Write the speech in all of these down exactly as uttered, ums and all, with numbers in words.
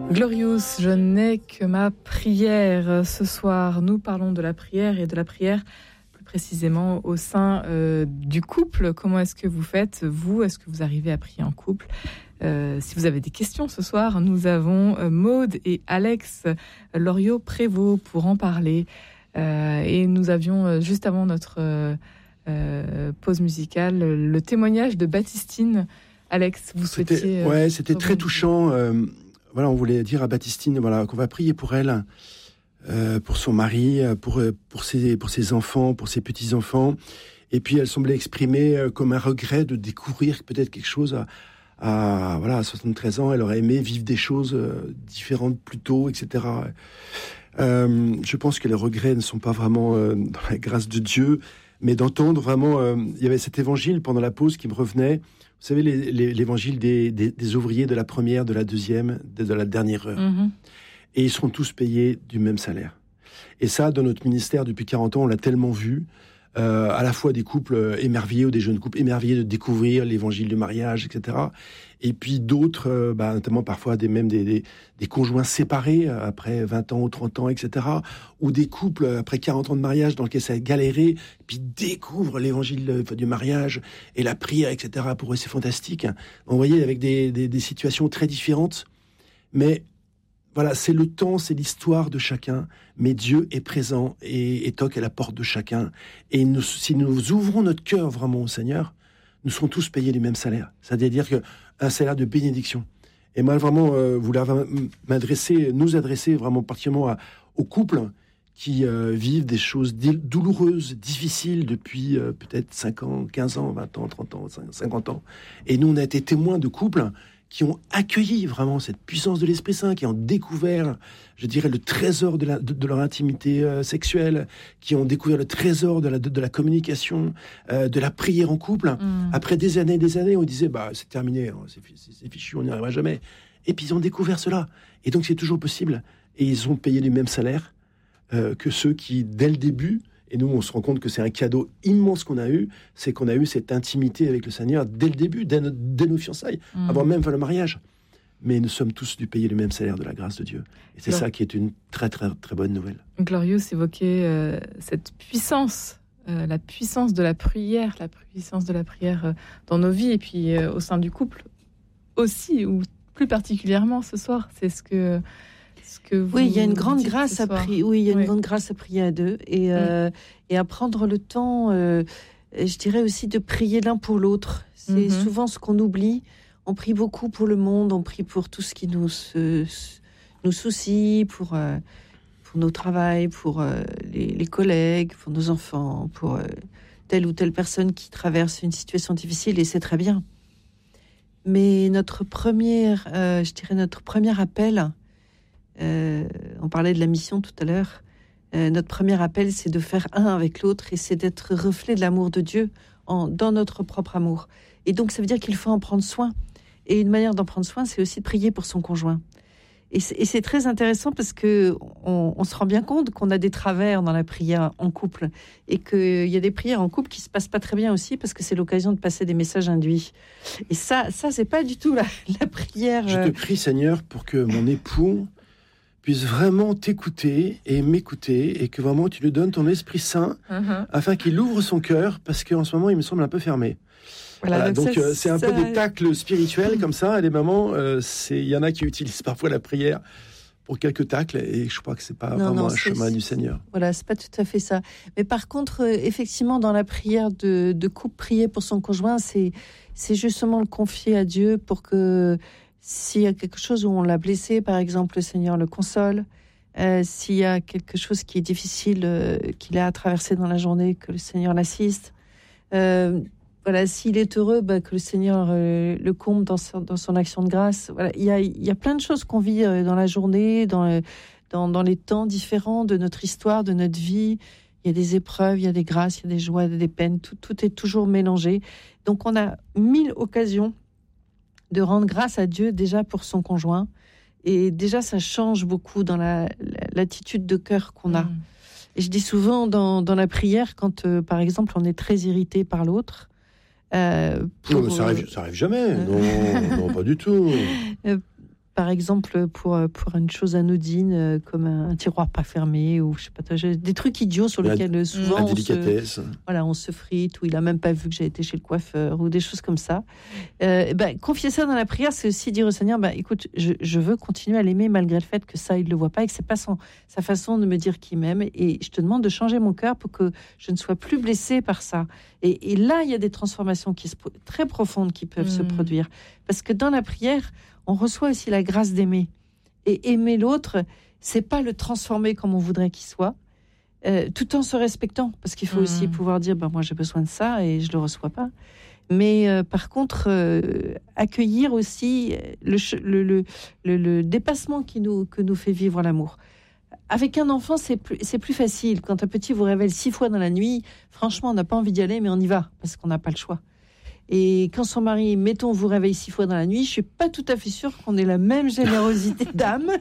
Glorious, je n'ai que ma prière. Ce soir, nous parlons de la prière et de la prière plus précisément au sein euh, du couple. Comment est-ce que vous faites, vous? Est-ce que vous arrivez à prier en couple? Euh, si vous avez des questions ce soir, nous avons euh, Maude et Alex Loriot-Prévost pour en parler. Euh, et nous avions, euh, juste avant notre euh, euh, pause musicale, le témoignage de Baptistine. Alex, vous souhaitiez... C'était, ouais, c'était très touchant. Euh, voilà, on voulait dire à Baptistine voilà, qu'on va prier pour elle, euh, pour son mari, pour, pour, ses, pour ses enfants, pour ses petits-enfants. Et puis, elle semblait exprimer comme un regret de découvrir peut-être quelque chose à, à, voilà, à soixante-treize ans. Elle aurait aimé vivre des choses différentes plus tôt, et cetera. Euh, je pense que les regrets ne sont pas vraiment euh, dans la grâce de Dieu, mais d'entendre vraiment... Euh, il y avait cet évangile pendant la pause qui me revenait. Vous savez, les, les, l'évangile des, des, des ouvriers de la première, de la deuxième, de, de la dernière heure. Mmh. Et ils seront tous payés du même salaire. Et ça, dans notre ministère, depuis quarante ans, on l'a tellement vu. Euh, à la fois des couples émerveillés ou des jeunes couples émerveillés de découvrir l'évangile du mariage, et cetera. Et puis d'autres, euh, bah, notamment parfois des, même des, des, des conjoints séparés euh, après vingt ans ou trente ans, et cetera. Ou des couples après quarante ans de mariage dans lesquels ça a galéré, puis découvrent l'évangile euh, du mariage et la prière, et cetera. Pour eux, c'est fantastique. Vous voyez, avec des, des, des situations très différentes, mais voilà, c'est le temps, c'est l'histoire de chacun, mais Dieu est présent et, et toque à la porte de chacun. Et nous, si nous ouvrons notre cœur vraiment au Seigneur, nous serons tous payés du même salaire. C'est-à-dire qu'un salaire de bénédiction. Et moi, vraiment, euh, vouloir m'adresser, nous adresser vraiment particulièrement à, aux couples qui euh, vivent des choses douloureuses, difficiles depuis euh, peut-être cinq ans, quinze ans, vingt ans, trente ans, cinquante ans. Et nous, on a été témoins de couples qui ont accueilli vraiment cette puissance de l'Esprit Saint, qui ont découvert, je dirais, le trésor de, la, de, de leur intimité euh, sexuelle, qui ont découvert le trésor de la, de, de la communication, euh, de la prière en couple. Mmh. Après des années et des années, on disait, bah, c'est terminé, hein, c'est, c'est, c'est fichu, on n'y arrivera jamais. Et puis ils ont découvert cela. Et donc c'est toujours possible. Et ils ont payé les mêmes salaires euh, que ceux qui, dès le début, et nous, on se rend compte que c'est un cadeau immense qu'on a eu, c'est qu'on a eu cette intimité avec le Seigneur dès le début, dès, notre, dès nos fiançailles, mmh. avant même le mariage. Mais nous sommes tous dû payer le même salaire de la grâce de Dieu. Et c'est Glor... ça qui est une très, très, très bonne nouvelle. Glorious évoquait euh, cette puissance, euh, la puissance de la prière, la puissance de la prière euh, dans nos vies, et puis euh, au sein du couple aussi, ou plus particulièrement ce soir. C'est ce que... Oui, il y a une grande grâce à prier. Oui, il y a oui. une grande grâce à prier à deux et mmh. euh, et à prendre le temps. Euh, je dirais aussi de prier l'un pour l'autre. C'est mmh. souvent ce qu'on oublie. On prie beaucoup pour le monde, on prie pour tout ce qui nous se, nous soucie, pour euh, pour nos travails, pour euh, les, les collègues, pour nos enfants, pour euh, telle ou telle personne qui traverse une situation difficile, et c'est très bien. Mais notre première, euh, je dirais notre premier appel. Euh, on parlait de la mission tout à l'heure. Euh, notre premier appel, c'est de faire un avec l'autre, et c'est d'être reflet de l'amour de Dieu en, dans notre propre amour. Et donc, ça veut dire qu'il faut en prendre soin. Et une manière d'en prendre soin, c'est aussi de prier pour son conjoint. Et c'est, et c'est très intéressant parce que on, on se rend bien compte qu'on a des travers dans la prière en couple, et qu'il y a des prières en couple qui se passent pas très bien aussi parce que c'est l'occasion de passer des messages induits. Et ça, ça c'est pas du tout la, la prière. Je te prie, Seigneur, pour que mon époux puisse vraiment t'écouter et m'écouter, et que vraiment tu lui donnes ton Esprit Saint uh-huh. afin qu'il ouvre son cœur, parce qu'en ce moment il me semble un peu fermé. Voilà, voilà, donc, donc ça, euh, c'est un ça... peu des tacles spirituels comme ça, à des moments, euh, il y en a qui utilisent parfois la prière pour quelques tacles, et je crois que c'est pas non, vraiment non, un chemin c'est... du Seigneur. Voilà, c'est pas tout à fait ça. Mais par contre, euh, effectivement, dans la prière de, de couple, prier pour son conjoint, c'est, c'est justement le confier à Dieu pour que s'il y a quelque chose où on l'a blessé, par exemple, le Seigneur le console. Euh, s'il y a quelque chose qui est difficile, euh, qu'il a à traverser dans la journée, que le Seigneur l'assiste. Euh, voilà, s'il est heureux, bah, que le Seigneur euh, le comble dans son, dans son action de grâce. Voilà, il y a, il y a plein de choses qu'on vit euh, dans la journée, dans, euh, dans, dans les temps différents de notre histoire, de notre vie. Il y a des épreuves, il y a des grâces, il y a des joies, des peines. Tout, tout est toujours mélangé. Donc, on a mille occasions de rendre grâce à Dieu déjà pour son conjoint. Et déjà, ça change beaucoup dans la, la, l'attitude de cœur qu'on a. Mmh. Et je dis souvent dans, dans la prière, quand, euh, par exemple, on est très irrité par l'autre... Euh, pour, non, mais ça arrive, ça arrive jamais. Euh... Non, non, pas du tout. Euh, Par exemple, pour, pour une chose anodine, comme un, un tiroir pas fermé, ou je sais pas, des trucs idiots sur lesquels la, souvent on se, voilà, on se frite, ou il a même pas vu que j'ai été chez le coiffeur, ou des choses comme ça. Euh, ben, confier ça dans la prière, c'est aussi dire au Seigneur, ben, écoute, je, je veux continuer à l'aimer malgré le fait que ça, il le voit pas, et que c'est pas son, sa façon de me dire qu'il m'aime, et je te demande de changer mon cœur pour que je ne sois plus blessée par ça. Et, et là, il y a des transformations qui se, très profondes qui peuvent mmh. se produire. Parce que dans la prière, on reçoit aussi la grâce d'aimer. Et aimer l'autre, c'est pas le transformer comme on voudrait qu'il soit, euh, tout en se respectant. Parce qu'il faut mmh. aussi pouvoir dire, ben, moi j'ai besoin de ça et je le reçois pas. Mais euh, par contre, euh, accueillir aussi le, le, le, le, le dépassement qui nous, que nous fait vivre l'amour. Avec un enfant, c'est plus, c'est plus facile. Quand un petit vous révèle six fois dans la nuit, franchement, on n'a pas envie d'y aller, mais on y va, parce qu'on n'a pas le choix. Et quand son mari, mettons, vous réveille six fois dans la nuit, je suis pas tout à fait sûre qu'on ait la même générosité d'âme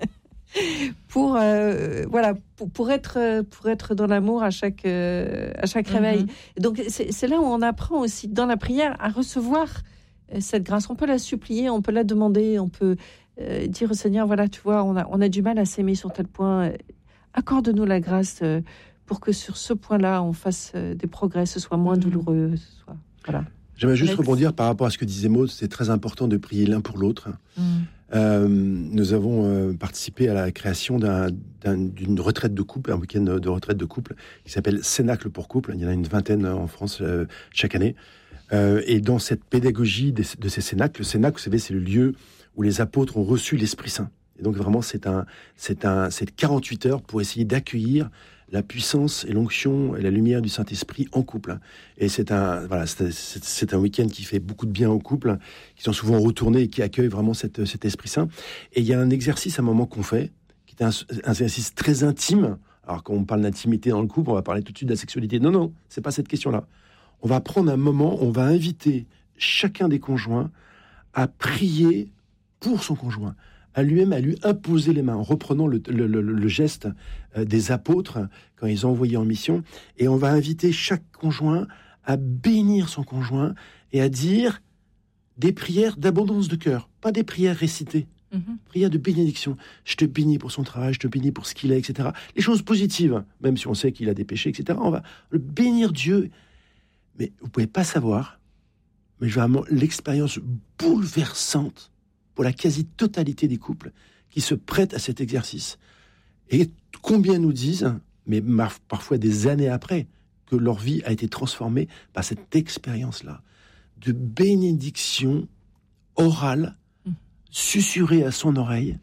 pour euh, voilà pour, pour être pour être dans l'amour à chaque euh, à chaque réveil. Mm-hmm. Donc c'est, c'est là où on apprend aussi dans la prière à recevoir cette grâce. On peut la supplier, on peut la demander, on peut euh, dire au Seigneur, voilà, tu vois, on a on a du mal à s'aimer sur tel point. Accorde-nous la grâce euh, pour que sur ce point-là, on fasse euh, des progrès, ce soit moins mm-hmm. douloureux, ce soit voilà. J'aimerais juste Alex. rebondir par rapport à ce que disait Maud. C'est très important de prier l'un pour l'autre. Mm. Euh, nous avons euh, participé à la création d'un, d'un, d'une retraite de couple, un week-end de retraite de couple qui s'appelle Cénacle pour couple. Il y en a une vingtaine en France euh, chaque année. Euh, et dans cette pédagogie de, de ces cénacles, le cénacle, vous savez, c'est le lieu où les apôtres ont reçu l'Esprit Saint. Et donc vraiment, c'est un, c'est un, c'est quarante-huit heures pour essayer d'accueillir la puissance et l'onction et la lumière du Saint-Esprit en couple. Et c'est un, voilà, c'est, c'est, c'est un week-end qui fait beaucoup de bien aux couples, qui sont souvent retournés et qui accueillent vraiment cette, cet Esprit Saint. Et il y a un exercice à un moment qu'on fait, qui est un, un exercice très intime. Alors quand on parle d'intimité dans le couple, on va parler tout de suite de la sexualité. Non, non, c'est pas cette question-là. On va prendre un moment, on va inviter chacun des conjoints à prier pour son conjoint, à lui-même, à lui imposer les mains, en reprenant le, le, le, le geste des apôtres quand ils ont envoyé en mission. Et on va inviter chaque conjoint à bénir son conjoint et à dire des prières d'abondance de cœur, pas des prières récitées, mm-hmm. prières de bénédiction. Je te bénis pour son travail, je te bénis pour ce qu'il est, et cetera. Les choses positives, même si on sait qu'il a des péchés, et cetera. On va le bénir Dieu. Mais vous pouvez pas savoir, mais vraiment l'expérience bouleversante pour la quasi-totalité des couples qui se prêtent à cet exercice. Et combien nous disent, mais parfois des années après, que leur vie a été transformée par cette expérience-là, de bénédiction orale, mmh. susurrée à son oreille,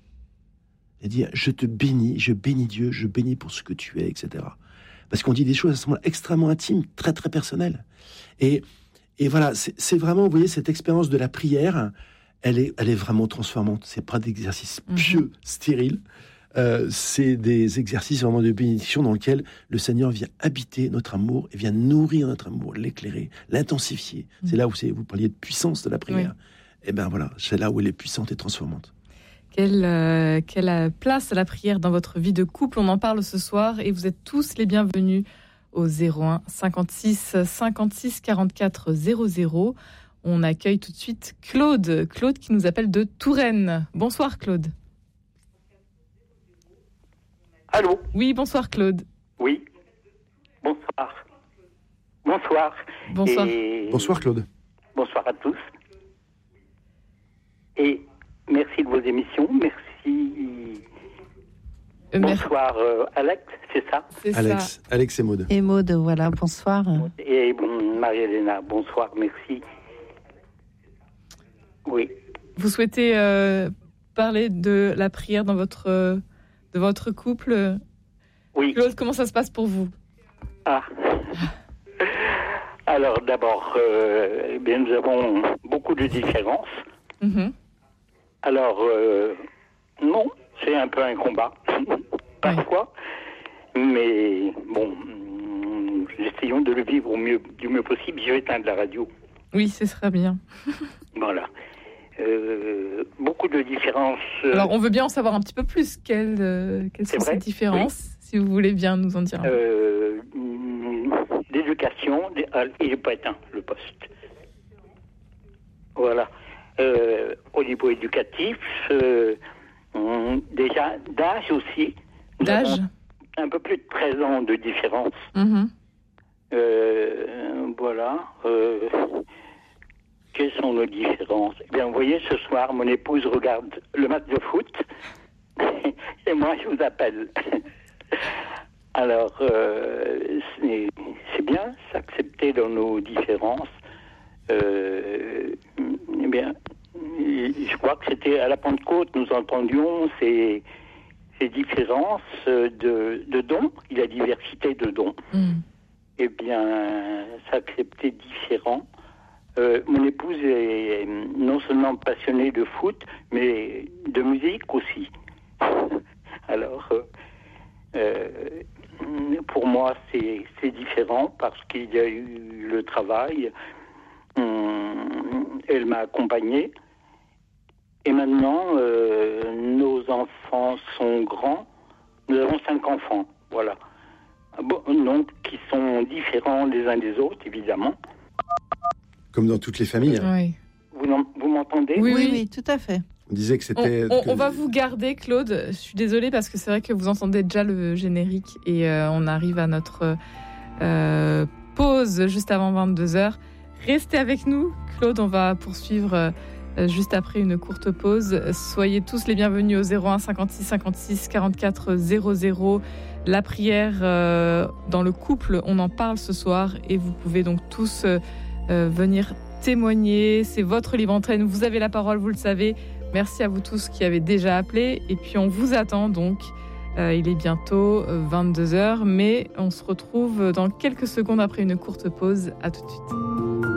et dire « je te bénis, je bénis Dieu, je bénis pour ce que tu es », et cetera. Parce qu'on dit des choses à ce moment-là extrêmement intimes, très très personnelles. Et, et voilà, c'est, c'est vraiment, vous voyez, cette expérience de la prière, Elle est, elle est vraiment transformante. C'est pas d'exercices pieux, mmh. stériles. Euh, c'est des exercices vraiment de bénédiction dans lesquels le Seigneur vient habiter notre amour et vient nourrir notre amour, l'éclairer, l'intensifier. Mmh. C'est là où c'est, vous parliez de puissance de la prière. Oui. Et ben voilà, c'est là où elle est puissante et transformante. Quelle, euh, quelle place la prière dans votre vie de couple? On en parle ce soir et vous êtes tous les bienvenus au zéro un cinquante-six cinquante-six quarante-quatre zéro zéro. On accueille tout de suite Claude. Claude qui nous appelle de Touraine. Bonsoir Claude. Allô? Oui, bonsoir Claude. Oui. Bonsoir. Bonsoir. Bonsoir. Et... Bonsoir Claude. Bonsoir à tous. Et merci de vos émissions. Merci. Euh, bonsoir euh, Alex, c'est ça? C'est Alex, ça. Alex et Maud. Et Maud, voilà, bonsoir. Et bon, Marie-Hélène, bonsoir, merci. Oui. Vous souhaitez euh, parler de la prière dans votre, euh, de votre couple? Oui. Claude, comment ça se passe pour vous? Ah. Alors d'abord, euh, eh bien, nous avons beaucoup de différences. Mm-hmm. Alors, euh, non, c'est un peu un combat, parfois. Oui. Mais bon, essayons de le vivre au mieux, du mieux possible. Je vais éteindre la radio. Oui, ce sera bien. Voilà. Euh, beaucoup de différences. Euh... Alors, on veut bien en savoir un petit peu plus. Quelles, euh, quelles sont vrai, ces différences, oui. si vous voulez bien nous en dire un peu. Euh, l'éducation, et il n'est pas éteint, le poste. Voilà. euh, au niveau éducatif, euh, déjà d'âge aussi. Nous d'âge un peu plus de treize ans de différence. Mmh. Euh, voilà. Euh, quelles sont nos différences? Eh bien, vous voyez, ce soir, mon épouse regarde le match de foot et moi, je vous appelle. Alors, euh, c'est, c'est bien s'accepter dans nos différences. Euh, eh bien, je crois que c'était à la Pentecôte, nous entendions ces, ces différences de, de dons, la diversité de dons. Mmh. Eh bien, s'accepter différent. Euh, mon épouse est non seulement passionnée de foot, mais de musique aussi. Alors, euh, euh, pour moi, c'est, c'est différent parce qu'il y a eu le travail. Hum, elle m'a accompagné. Et maintenant, euh, nos enfants sont grands. Nous avons cinq enfants, voilà. Bon, donc, qui sont différents les uns des autres, évidemment. Comme dans toutes les familles. Oui. Vous, vous m'entendez? Oui, oui, oui, tout à fait. On disait que c'était... On, on, on va vous garder, Claude. Je suis désolée parce que c'est vrai que vous entendez déjà le générique et euh, on arrive à notre euh, pause juste avant vingt-deux heures. Restez avec nous, Claude. On va poursuivre euh, juste après une courte pause. Soyez tous les bienvenus au zéro un cinquante-six cinquante-six quarante-quatre zéro zéro. La prière euh, dans le couple, on en parle ce soir et vous pouvez donc tous euh, euh, venir témoigner. C'est votre libre antenne. Vous avez la parole, vous le savez. Merci à vous tous qui avez déjà appelé. Et puis, on vous attend donc. Euh, il est bientôt vingt-deux heures, mais on se retrouve dans quelques secondes après une courte pause. À tout de suite.